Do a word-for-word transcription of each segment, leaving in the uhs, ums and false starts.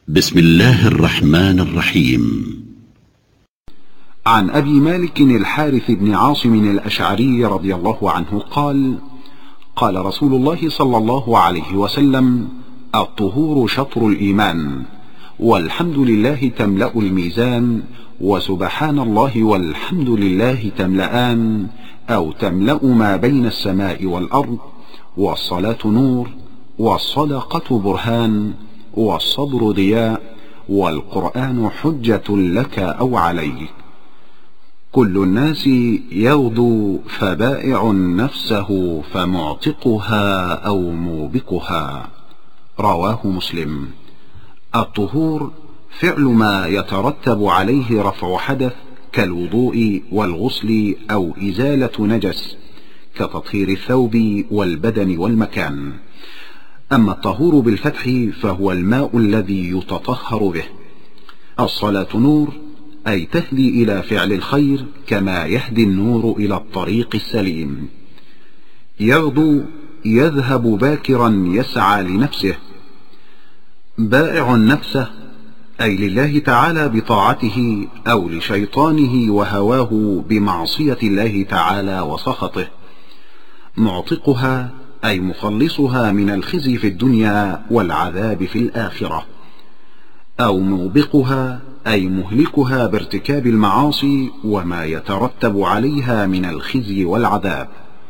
بسم الله الرحمن الرحيم. عن أبي مالك الحارث بن عاصم الأشعري رضي الله عنه قال: قال رسول الله صلى الله عليه وسلم: الطهور شطر الإيمان، والحمد لله تملأ الميزان، وسبحان الله والحمد لله تملأان أو تملأ ما بين السماء والأرض، والصلاة نور، والصدقة برهان، والصبر ضياء، والقرآن حجة لك أو عليك. كل الناس يغدو فبائع نفسه فمعتقها أو موبقها. رواه مسلم. الطهور فعل ما يترتب عليه رفع حدث كالوضوء والغسل أو إزالة نجس كتطهير الثوب والبدن والمكان. أما الطهور بالفتح فهو الماء الذي يتطهر به. الصلاة نور، أي تهدي إلى فعل الخير كما يهدي النور إلى الطريق السليم. يغدو يذهب باكرا يسعى لنفسه. بائع نفسه، أي لله تعالى بطاعته أو لشيطانه وهواه بمعصية الله تعالى وسخطه. معتقها، أي مخلصها من الخزي في الدنيا والعذاب في الآخرة. أو موبقها، أي مهلكها بارتكاب المعاصي وما يترتب عليها من الخزي والعذاب.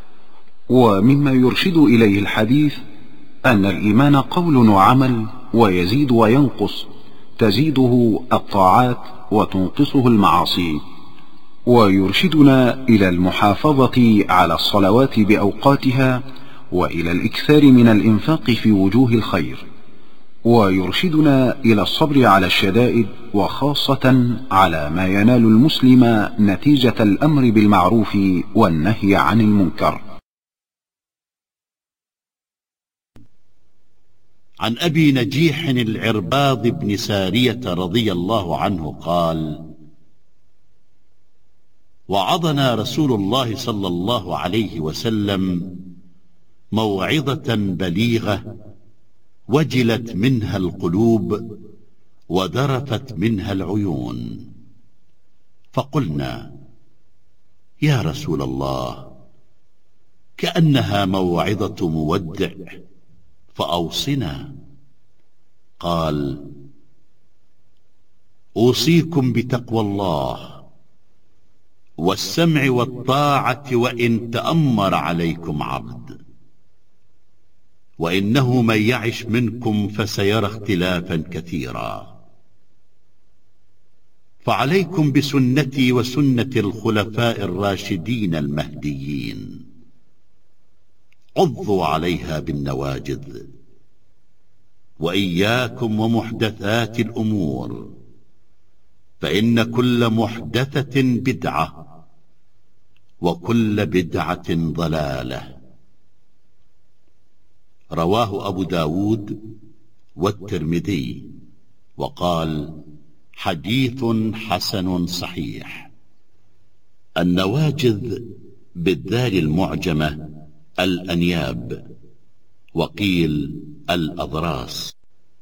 ومما يرشد إليه الحديث أن الإيمان قول وعمل، ويزيد وينقص، تزيده الطاعات وتنقصه المعاصي. ويرشدنا إلى المحافظة على الصلوات بأوقاتها، وإلى الإكثار من الإنفاق في وجوه الخير. ويرشدنا إلى الصبر على الشدائد، وخاصة على ما ينال المسلم نتيجة الأمر بالمعروف والنهي عن المنكر. عن أبي نجيح العرباض بن سارية رضي الله عنه قال: وعظنا رسول الله صلى الله عليه وسلم موعظة بليغة، وجلت منها القلوب وذرفت منها العيون. فقلنا: يا رسول الله، كأنها موعظة مودع، فأوصنا. قال: أوصيكم بتقوى الله والسمع والطاعة وإن تأمر عليكم عبد، وإنه من يعش منكم فسيرى اختلافا كثيرا، فعليكم بسنتي وسنة الخلفاء الراشدين المهديين، عضوا عليها بالنواجذ، وإياكم ومحدثات الأمور، فإن كل محدثة بدعة، وكل بدعة ضلالة. رواه أبو داود والترمذي، وقال: حديث حسن صحيح. النواجذ بالذال المعجمة الأنياب، وقيل الأضراس.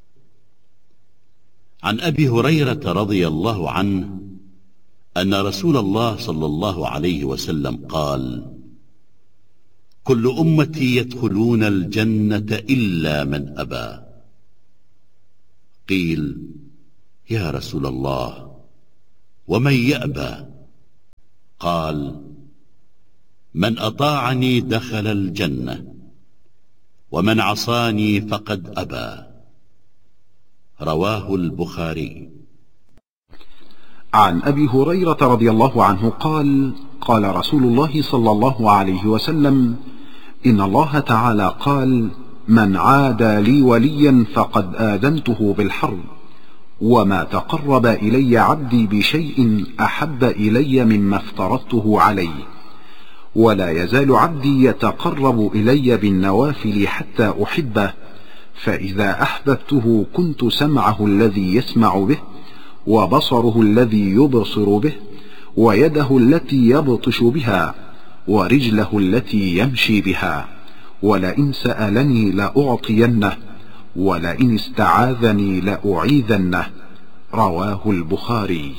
عن أبي هريرة رضي الله عنه أن رسول الله صلى الله عليه وسلم قال: كل أمتي يدخلون الجنة إلا من أبى. قيل: يا رسول الله، ومن يأبى؟ قال: من أطاعني دخل الجنة، ومن عصاني فقد أبى. رواه البخاري. عن أبي هريرة رضي الله عنه قال: قال رسول الله صلى الله عليه وسلم: إن الله تعالى قال: من عادى لي وليا فقد آذنته بالحرب، وما تقرب إلي عبدي بشيء أحب إلي مما افترضته عليه، ولا يزال عبدي يتقرب إلي بالنوافل حتى أحبه، فإذا أحببته كنت سمعه الذي يسمع به، وبصره الذي يبصر به، ويده التي يبطش بها، ورجله التي يمشي بها، ولئن سألني لأعطينه، ولئن استعاذني لأعيذنه. رواه البخاري.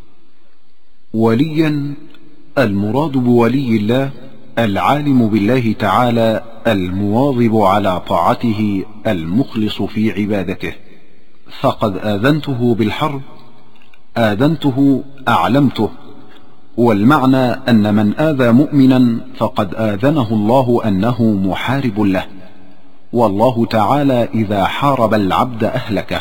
وليا، المراد بولي الله العالم بالله تعالى المواظب على طاعته المخلص في عبادته. فقد آذنته بالحرب، آذنته أعلمته. والمعنى أن من آذى مؤمنا فقد آذنه الله أنه محارب له، والله تعالى إذا حارب العبد أهلكه.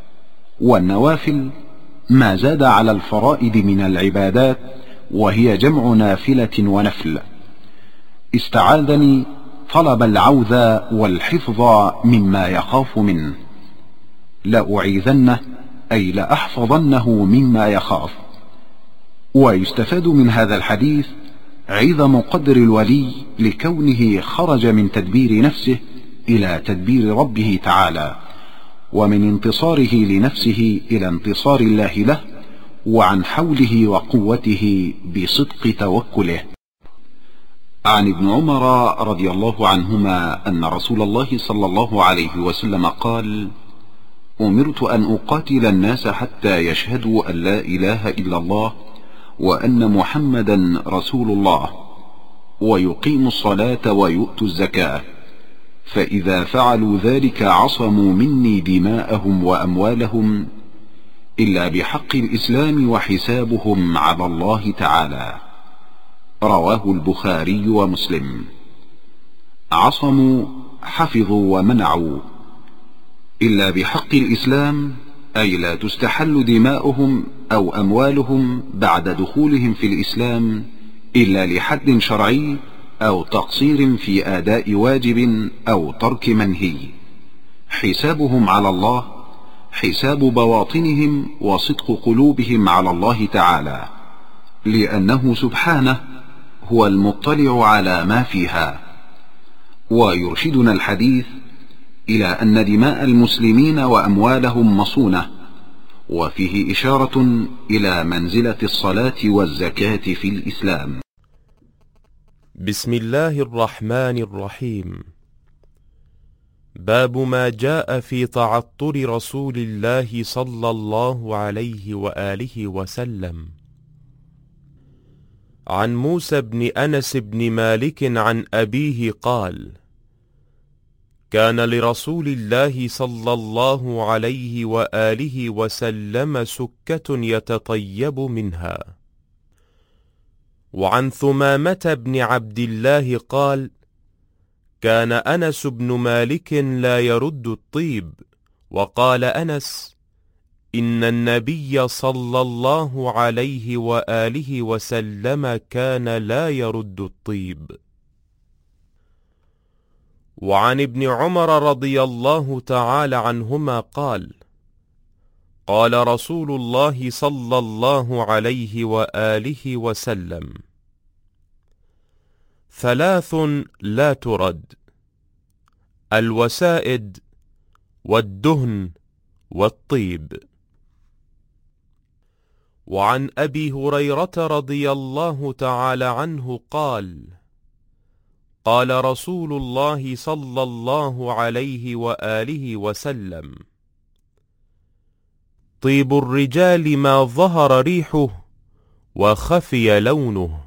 والنوافل ما زاد على الفرائض من العبادات، وهي جمع نافلة ونفل. استعاذني طلب العوذ والحفظ مما يخاف منه. لأعيذنه أي لأحفظنه مما يخاف. ويستفاد من هذا الحديث عظم قدر الولي لكونه خرج من تدبير نفسه إلى تدبير ربه تعالى، ومن انتصاره لنفسه إلى انتصار الله له، وعن حوله وقوته بصدق توكله. عن ابن عمر رضي الله عنهما أن رسول الله صلى الله عليه وسلم قال: أمرت أن أقاتل الناس حتى يشهدوا أن لا إله إلا الله وأن محمدا رسول الله، ويقيموا الصلاة ويؤتوا الزكاة، فإذا فعلوا ذلك عصموا مني دماءهم وأموالهم إلا بحق الإسلام وحسابهم على الله تعالى. رواه البخاري ومسلم. عصموا حفظوا ومنعوا، إلا بحق الإسلام أي لا تستحل دماؤهم أو أموالهم بعد دخولهم في الإسلام إلا لحد شرعي أو تقصير في أداء واجب أو ترك منهي. حسابهم على الله حساب بواطنهم وصدق قلوبهم على الله تعالى، لأنه سبحانه هو المطلع على ما فيها. ويرشدنا الحديث إلى أن دماء المسلمين وأموالهم مصونة، وفيه إشارة إلى منزلة الصلاة والزكاة في الإسلام. بسم الله الرحمن الرحيم. باب ما جاء في تعطر رسول الله صلى الله عليه وآله وسلم. عن موسى بن أنس بن مالك عن أبيه قال: كان لرسول الله صلى الله عليه وآله وسلم سكة يتطيب منها. وعن ثمامة بن عبد الله قال: كان أنس بن مالك لا يرد الطيب. وقال أنس: إن النبي صلى الله عليه وآله وسلم كان لا يرد الطيب. وعن ابن عمر رضي الله تعالى عنهما قال: قال رسول الله صلى الله عليه وآله وسلم: ثلاث لا ترد: الوسائد والدهن والطيب. وعن أبي هريرة رضي الله تعالى عنه قال: قال رسول الله صلى الله عليه وآله وسلم: طيب الرجال ما ظهر ريحه وخفي لونه،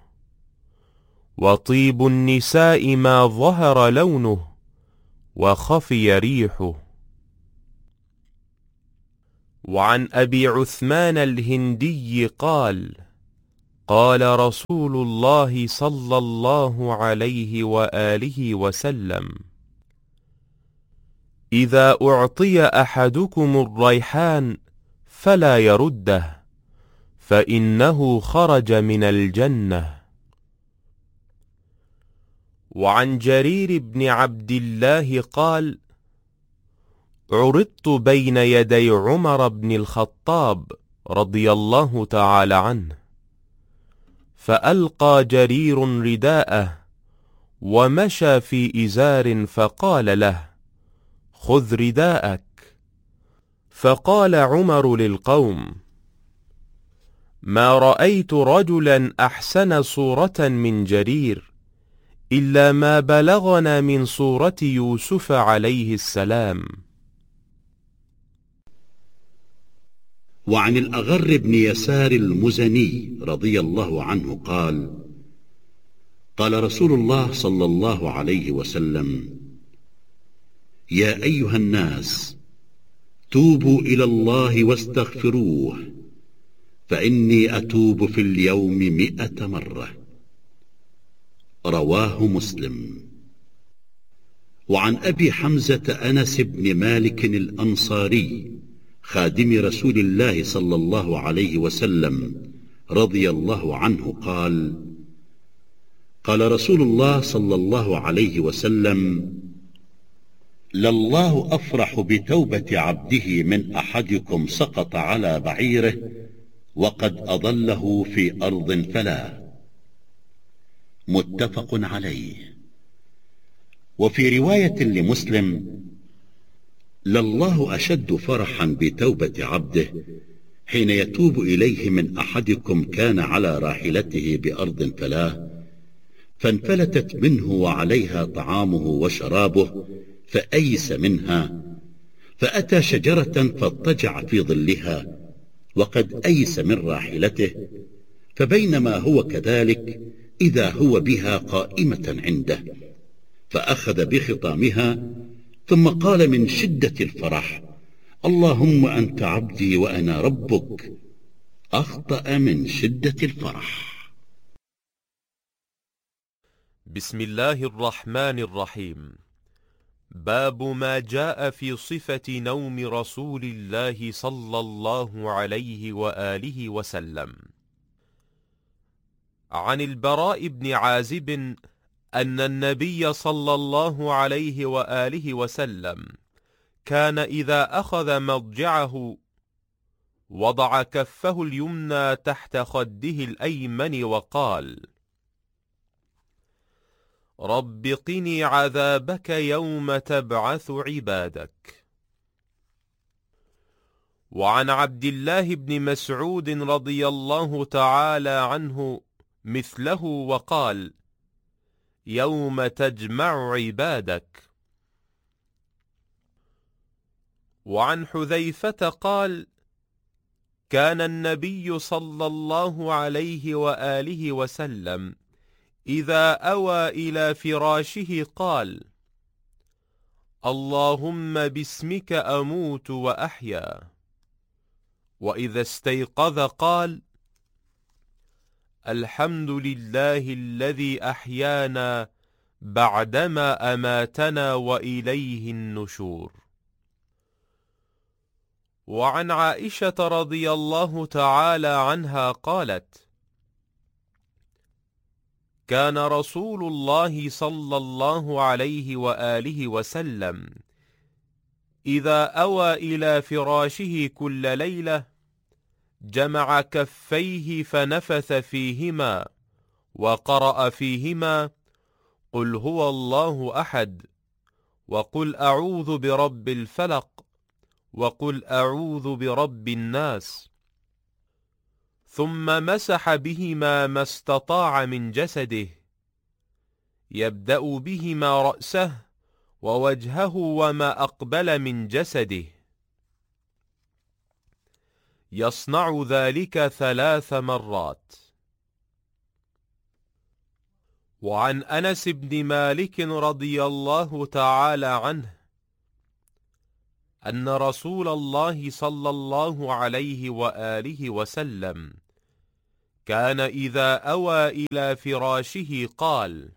وطيب النساء ما ظهر لونه وخفي ريحه. وعن أبي عثمان الهندي قال: قال رسول الله صلى الله عليه وآله وسلم: إذا أعطي أحدكم الريحان فلا يرده، فإنه خرج من الجنة. وعن جرير بن عبد الله قال: عرضت بين يدي عمر بن الخطاب رضي الله تعالى عنه، فألقى جرير رداءه ومشى في إزار، فقال له: خذ رداءك. فقال عمر للقوم: ما رأيت رجلا أحسن صورة من جرير، إلا ما بلغنا من صورة يوسف عليه السلام. وعن الأغر بن يسار المزني رضي الله عنه قال: قال رسول الله صلى الله عليه وسلم: يا أيها الناس، توبوا إلى الله واستغفروه، فإني أتوب في اليوم مئة مرة. رواه مسلم. وعن أبي حمزة أنس بن مالك الأنصاري خادم رسول الله صلى الله عليه وسلم رضي الله عنه قال: قال رسول الله صلى الله عليه وسلم: لله أفرح بتوبة عبده من أحدكم سقط على بعيره وقد أضله في أرض فلا. متفق عليه. وفي رواية لمسلم: لله أشد فرحا بتوبة عبده حين يتوب إليه من أحدكم كان على راحلته بأرض فلاه، فانفلتت منه وعليها طعامه وشرابه فأيس منها، فأتى شجرة فاضطجع في ظلها وقد أيس من راحلته، فبينما هو كذلك إذا هو بها قائمة عنده، فأخذ بخطامها ثم قال من شدة الفرح: اللهم أنت عبدي وأنا ربك. أخطأ من شدة الفرح. بسم الله الرحمن الرحيم. باب ما جاء في صفة نوم رسول الله صلى الله عليه وآله وسلم. عن البراء بن عازب أن النبي صلى الله عليه وآله وسلم كان إذا أخذ مضجعه وضع كفه اليمنى تحت خده الأيمن وقال: رب قني عذابك يوم تبعث عبادك. وعن عبد الله بن مسعود رضي الله تعالى عنه مثله وقال: يوم تجمع عبادك. وعن حذيفة قال: كان النبي صلى الله عليه وآله وسلم إذا أوى إلى فراشه قال: اللهم باسمك أموت وأحيا. وإذا استيقظ قال: الحمد لله الذي أحيانا بعدما أماتنا وإليه النشور. وعن عائشة رضي الله تعالى عنها قالت: كان رسول الله صلى الله عليه وآله وسلم إذا أوى إلى فراشه كل ليلة جمع كفيه فنفث فيهما وقرأ فيهما: قل هو الله أحد، وقل أعوذ برب الفلق، وقل أعوذ برب الناس، ثم مسح بهما ما استطاع من جسده، يبدأ بهما رأسه ووجهه وما أقبل من جسده، يصنع ذلك ثلاث مرات. وعن أنس بن مالك رضي الله تعالى عنه أن رسول الله صلى الله عليه وآله وسلم كان إذا أوى إلى فراشه قال: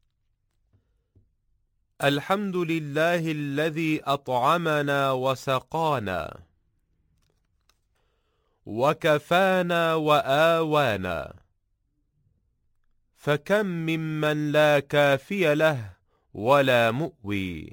الحمد لله الذي أطعمنا وسقانا وكفانا وآوانا، فكم ممن لا كافي له ولا مؤوي.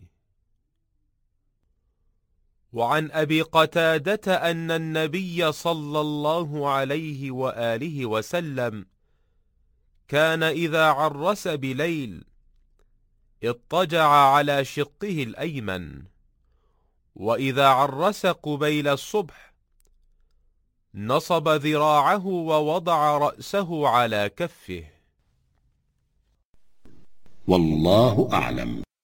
وعن أبي قتادة أن النبي صلى الله عليه وآله وسلم كان إذا عرس بليل اضطجع على شقه الأيمن، وإذا عرس قبيل الصبح نصب ذراعه ووضع رأسه على كفه. والله أعلم.